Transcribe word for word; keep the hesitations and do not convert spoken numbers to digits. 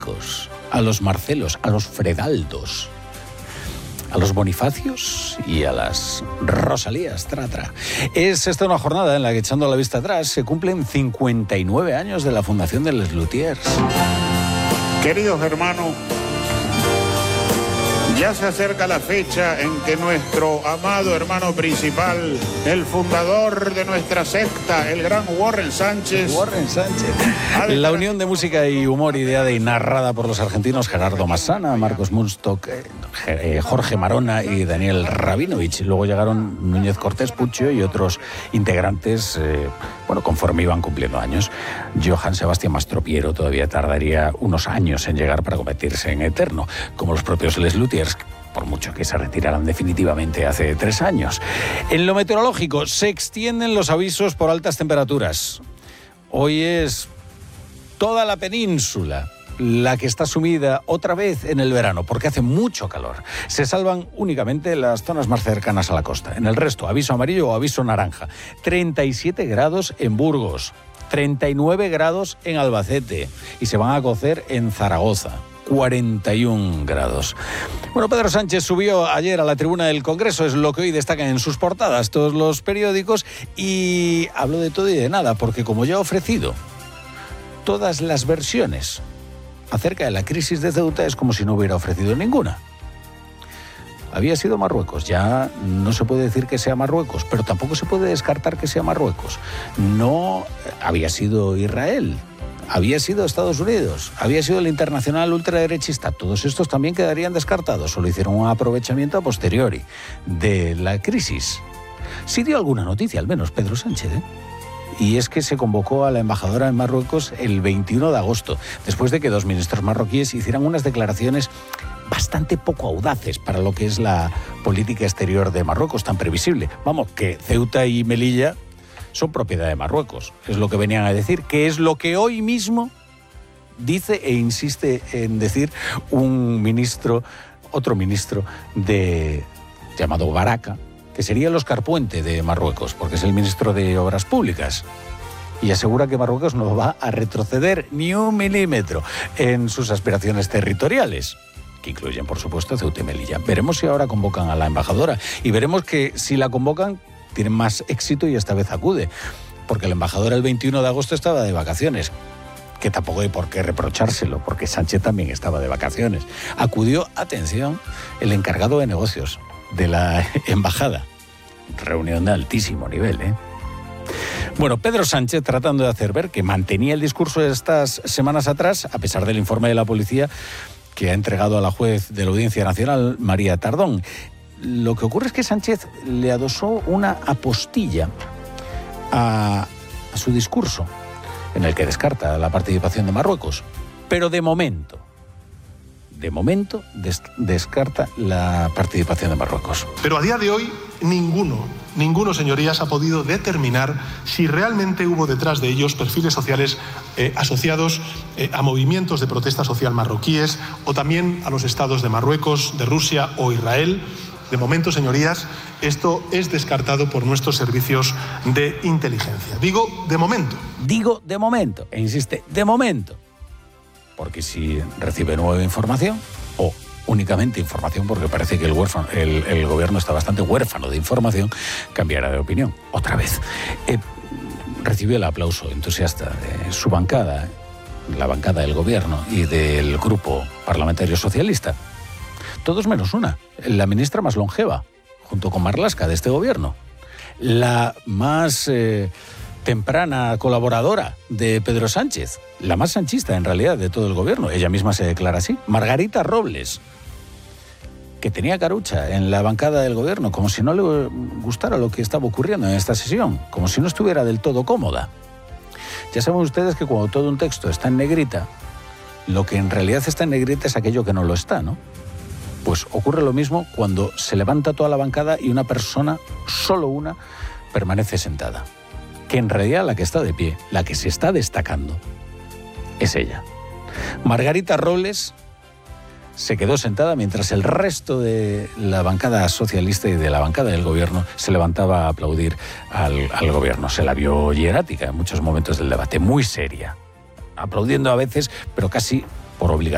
a los Marcelos, a los Fredaldos, a los Bonifacios y a las Rosalías Tratra. Es esta una jornada en la que, echando la vista atrás, se cumplen cincuenta y nueve años de la fundación de Les Luthiers. Queridos hermanos, ya se acerca la fecha en que nuestro amado hermano principal, el fundador de nuestra secta, el gran Warren Sánchez... Warren Sánchez. La unión de música y humor ideada y narrada por los argentinos Gerardo Massana, Marcos Munstock, eh, Jorge Marona y Daniel Rabinovich. Luego llegaron Núñez Cortés, Puccio y otros integrantes, eh, bueno, conforme iban cumpliendo años. Johann Sebastian Mastropiero todavía tardaría unos años en llegar para convertirse en eterno, como los propios Les Luthiers, por mucho que se retiraran definitivamente hace tres años. En lo meteorológico, se extienden los avisos por altas temperaturas. Hoy es toda la península la que está sumida otra vez en el verano, porque hace mucho calor. Se salvan únicamente las zonas más cercanas a la costa. En el resto, aviso amarillo o aviso naranja. treinta y siete grados en Burgos, treinta y nueve grados en Albacete y se van a cocer en Zaragoza. cuarenta y un grados. Bueno, Pedro Sánchez subió ayer a la tribuna del Congreso, es lo que hoy destacan en sus portadas todos los periódicos, y habló de todo y de nada, porque como ya ha ofrecido todas las versiones acerca de la crisis de Ceuta, es como si no hubiera ofrecido ninguna. Había sido Marruecos, ya no se puede decir que sea Marruecos, pero tampoco se puede descartar que sea Marruecos. No había sido Israel, había sido Estados Unidos, había sido el internacional ultraderechista. Todos estos también quedarían descartados, solo hicieron un aprovechamiento a posteriori de la crisis. Sí dio alguna noticia, al menos Pedro Sánchez, ¿eh? Y es que se convocó a la embajadora en Marruecos el veintiuno de agosto, después de que dos ministros marroquíes hicieran unas declaraciones bastante poco audaces para lo que es la política exterior de Marruecos, tan previsible. Vamos, que Ceuta y Melilla son propiedad de Marruecos, es lo que venían a decir, que es lo que hoy mismo dice e insiste en decir un ministro, otro ministro de llamado Baraka, que sería el Óscar Puente de Marruecos, porque es el ministro de Obras Públicas, y asegura que Marruecos no va a retroceder ni un milímetro en sus aspiraciones territoriales, que incluyen, por supuesto, Ceuta y Melilla. Veremos si ahora convocan a la embajadora, y veremos que si la convocan tienen más éxito y esta vez acude, porque la embajadora el veintiuno de agosto estaba de vacaciones, que tampoco hay por qué reprochárselo, porque Sánchez también estaba de vacaciones. Acudió, atención, el encargado de negocios de la embajada. Reunión de altísimo nivel, ¿eh? Bueno, Pedro Sánchez tratando de hacer ver que mantenía el discurso de estas semanas atrás, a pesar del informe de la policía que ha entregado a la juez de la Audiencia Nacional, María Tardón. Lo que ocurre es que Sánchez le adosó una apostilla a, a su discurso, en el que descarta la participación de Marruecos, pero de momento, de momento des, descarta la participación de Marruecos. Pero a día de hoy, ninguno, ninguno, señorías, ha podido determinar si realmente hubo detrás de ellos perfiles sociales eh, asociados eh, a movimientos de protesta social marroquíes o también a los estados de Marruecos, de Rusia o Israel. De momento, señorías, esto es descartado por nuestros servicios de inteligencia. Digo de momento. Digo de momento, e insiste, de momento. Porque si recibe nueva información, o únicamente información, porque parece que el, huérfano, el, el gobierno está bastante huérfano de información, cambiará de opinión. Otra vez. Eh, recibió el aplauso entusiasta de su bancada, la bancada del gobierno y del grupo parlamentario socialista. Todos menos una, la ministra más longeva, junto con Marlaska, de este gobierno. La más eh, temprana colaboradora de Pedro Sánchez, la más sanchista en realidad de todo el gobierno, ella misma se declara así, Margarita Robles, que tenía carucha en la bancada del gobierno, como si no le gustara lo que estaba ocurriendo en esta sesión, como si no estuviera del todo cómoda. Ya saben ustedes que cuando todo un texto está en negrita, lo que en realidad está en negrita es aquello que no lo está, ¿no? Pues ocurre lo mismo cuando se levanta toda la bancada y una persona, solo una, permanece sentada. Que en realidad la que está de pie, la que se está destacando, es ella. Margarita Robles se quedó sentada mientras el resto de la bancada socialista y de la bancada del gobierno se levantaba a aplaudir al, al gobierno. Se la vio hierática en muchos momentos del debate, muy seria, aplaudiendo a veces, pero casi por obligación.